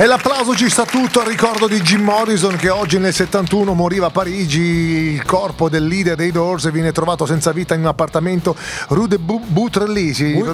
E l'applauso ci sta tutto al ricordo di Jim Morrison, che oggi nel 71 moriva a Parigi. Il corpo del leader dei Doors viene trovato senza vita in un appartamento Rue de Beautrellis,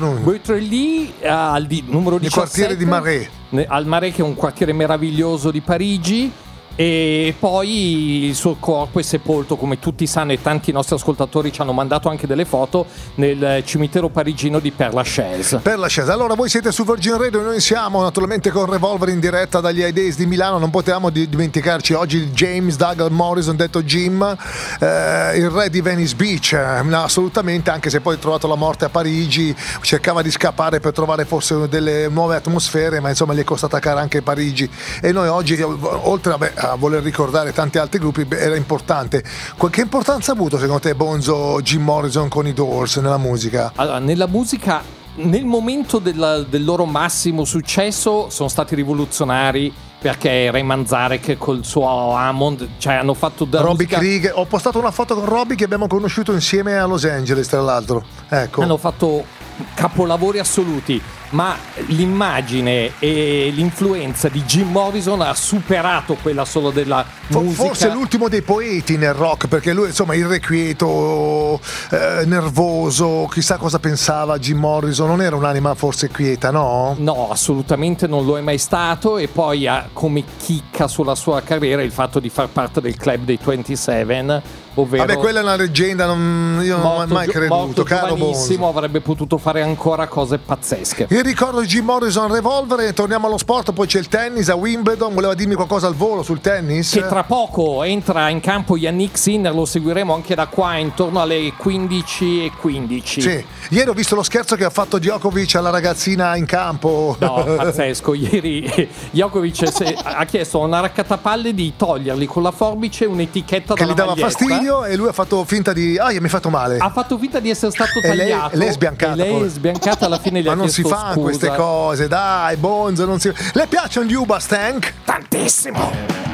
al numero 17, nel quartiere di Marais. Al Marais, che è un quartiere meraviglioso di Parigi. E poi il suo corpo è sepolto, come tutti sanno, e tanti nostri ascoltatori ci hanno mandato anche delle foto, nel cimitero parigino di Père Lachaise. Père Lachaise. Allora, voi siete su Virgin Radio, noi siamo naturalmente con Revolver in diretta dagli High Days di Milano. Non potevamo dimenticarci oggi James Douglas Morrison, detto Jim, il re di Venice Beach, assolutamente, anche se poi ha trovato la morte a Parigi, cercava di scappare per trovare forse delle nuove atmosfere, ma insomma gli è costata cara anche Parigi. E noi oggi, oltre a voler ricordare tanti altri gruppi, era importante. Che importanza ha avuto secondo te, Bonzo, Jim Morrison con i Doors nella musica? Allora, nella musica, nel momento del loro massimo successo, sono stati rivoluzionari, perché Ray Manzarek col suo Hammond, cioè hanno fatto da Robbie musica... Krieger. Ho postato una foto con Robbie che abbiamo conosciuto insieme a Los Angeles, tra l'altro. Ecco. Hanno fatto capolavori assoluti, ma l'immagine e l'influenza di Jim Morrison ha superato quella solo della musica. Forse l'ultimo dei poeti nel rock, perché lui, insomma, irrequieto, nervoso, chissà cosa pensava Jim Morrison. Non era un'anima forse quieta, no? No, assolutamente non lo è mai stato. E poi ha come chicca sulla sua carriera il fatto di far parte del club dei 27, ovvero... Vabbè, quella è una leggenda, io non ho mai creduto, caro Bonzo. Avrebbe potuto fare ancora cose pazzesche. Il ricordo di Jim Morrison, Revolver. E torniamo allo sport, poi c'è il tennis a Wimbledon. Voleva dirmi qualcosa al volo sul tennis? Che tra poco entra in campo Yannick Sinner, lo seguiremo anche da qua intorno alle 15:15. Sì, ieri ho visto lo scherzo che ha fatto Djokovic alla ragazzina in campo. No, pazzesco. Ieri Djokovic ha chiesto a una raccattapalle di togliergli con la forbice un'etichetta che dalla gli dava maglietta. Fastidio, e lui ha fatto finta di mi hai fatto male. Ha fatto finta di essere stato tagliato. Lei è sbiancata. Lei è sbiancata, alla fine gli ha chiesto scusa. Ma non si fa queste cose, dai, Bonzo, non si... Le piacciono gli Uba Stank? Tantissimo.